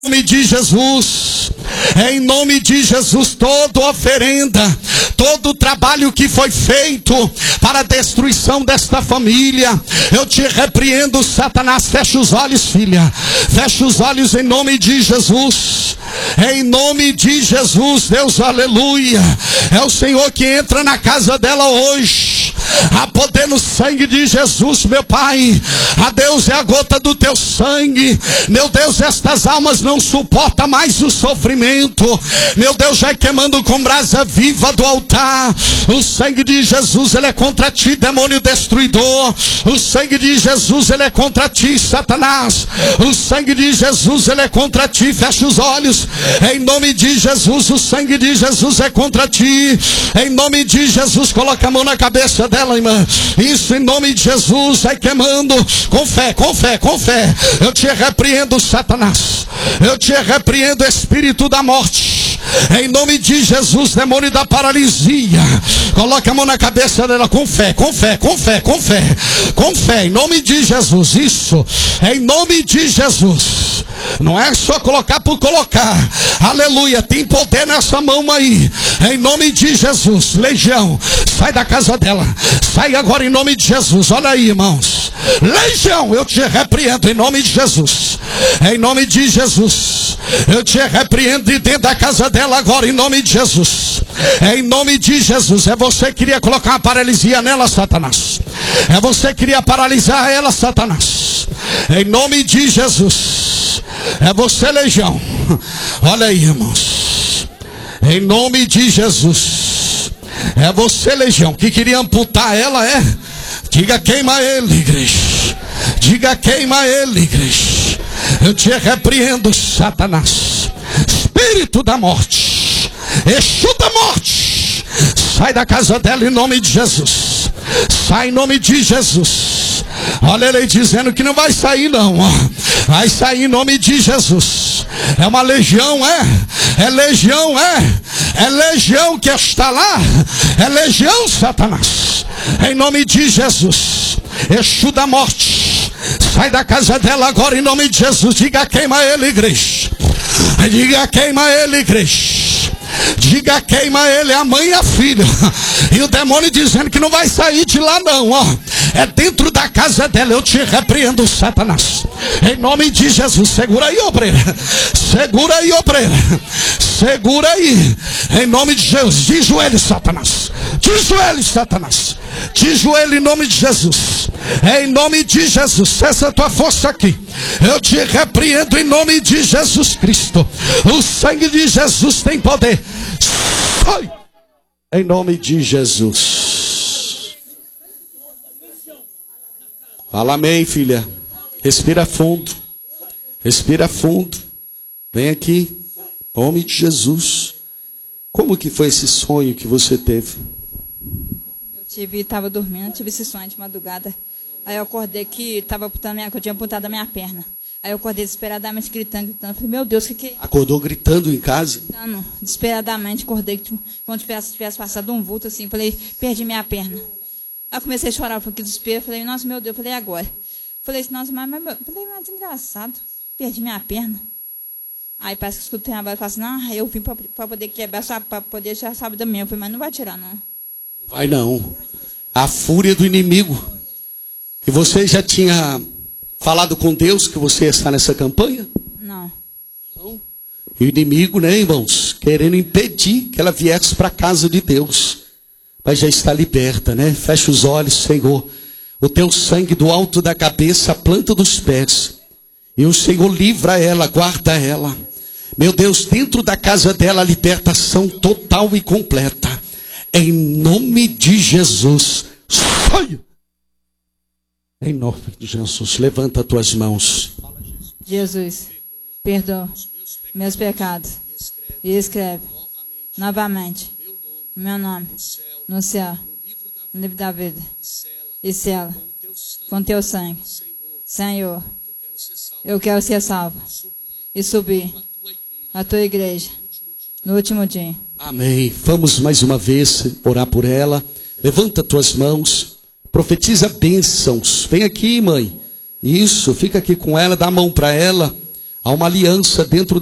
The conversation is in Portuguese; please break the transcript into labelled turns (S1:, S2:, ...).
S1: Em nome de Jesus, em nome de Jesus, toda oferenda, todo o trabalho que foi feito para a destruição desta família, eu te repreendo, Satanás. Fecha os olhos, filha, fecha os olhos em nome de Jesus, em nome de Jesus. Deus, aleluia, é o Senhor que entra na casa dela hoje. Há poder no sangue de Jesus, meu Pai. A Deus, é a gota do teu sangue. Meu Deus, estas almas não suportam mais o sofrimento. Meu Deus, já queimando com brasa viva do altar. O sangue de Jesus, ele é contra ti, demônio destruidor. O sangue de Jesus, ele é contra ti, Satanás. O sangue de Jesus, ele é contra ti. Fecha os olhos. Em nome de Jesus, o sangue de Jesus é contra ti. Em nome de Jesus, coloca a mão na cabeça dela, irmã. Isso, em nome de Jesus, vai queimando. Com fé, com fé, com fé. Eu te repreendo, Satanás. Eu te repreendo, espírito da morte. Em nome de Jesus, demônio da paralisia. Coloca a mão na cabeça dela com fé, com fé, com fé, com fé. Com fé, em nome de Jesus. Isso, em nome de Jesus. Não é só colocar por colocar. Aleluia, tem poder nessa mão aí. Em nome de Jesus. Legião, sai da casa dela. Sai agora em nome de Jesus. Olha aí, irmãos. Legião, eu te repreendo em nome de Jesus. Em nome de Jesus. Eu te repreendo de dentro da casa dela agora em nome de Jesus. Em nome de Jesus. É você que queria colocar uma paralisia nela, Satanás. É você que queria paralisar ela, Satanás. Em nome de Jesus. É você, legião. Olha aí, irmãos. Em nome de Jesus. É você, legião, que queria amputar ela, é? Diga, queima ele, igreja. Diga, queima ele, igreja. Eu te repreendo, Satanás. Espírito da morte. Exu da morte. Sai da casa dela em nome de Jesus. Sai em nome de Jesus. Olha ele dizendo que não vai sair não. Vai sair em nome de Jesus. É uma legião, é? É legião, é? É legião que está lá. É legião, Satanás. Em nome de Jesus. Exu da morte. Sai da casa dela agora em nome de Jesus. Diga, queima ele, igreja. Diga, queima ele, igreja. Diga, queima ele, a mãe e a filha. E o demônio dizendo que não vai sair de lá não, ó. É dentro da casa dela. Eu te repreendo, Satanás. Em nome de Jesus. Segura aí, obreira. Segura aí, obreira. Segura aí. Em nome de Jesus. De joelho, Satanás. De joelho, Satanás. De joelho em nome de Jesus. Em nome de Jesus. Cessa a tua força aqui. Eu te repreendo em nome de Jesus Cristo. O sangue de Jesus tem poder. Sai. Em nome de Jesus. Fala amém, filha. Respira fundo. Respira fundo. Vem aqui. Em nome de Jesus. Como que foi esse sonho que você teve?
S2: Estava dormindo, tive esse sonho de madrugada. Aí eu acordei que eu tinha amputado a minha perna. Aí eu acordei desesperadamente gritando. Falei, meu Deus, o que é?
S1: Acordou gritando em casa?
S2: Gritando, desesperadamente, acordei como se tivesse passado um vulto assim. Falei, perdi minha perna. Aí eu comecei a chorar, foi que desespero. Falei, nossa, meu Deus, falei, agora? Falei, nossa, mas engraçado, perdi minha perna. Aí parece que escutei a voz e falei assim, não, eu vim para poder quebrar, para poder tirar sábado mesmo. Eu falei, mas não vai tirar, não.
S1: Vai não. A fúria do inimigo. E você já tinha falado com Deus que você ia estar nessa campanha?
S2: Não.
S1: Não. E o inimigo, né, irmãos, querendo impedir que ela viesse para a casa de Deus. Mas já está liberta, né? Fecha os olhos, Senhor. O teu sangue do alto da cabeça, a planta dos pés. E o Senhor livra ela, guarda ela. Meu Deus, dentro da casa dela, a libertação total e completa. Em nome de Jesus. Sai! Em nome de Jesus. Levanta as tuas mãos.
S2: Jesus, perdoa meus pecados. E escreve novamente meu nome no céu, no livro da vida. E sela com teu sangue. Senhor, eu quero ser salvo e subir a tua igreja no último dia.
S1: Amém. Vamos mais uma vez orar por ela. Levanta tuas mãos. Profetiza bênçãos. Vem aqui, mãe. Isso, fica aqui com ela, dá a mão para ela. Há uma aliança dentro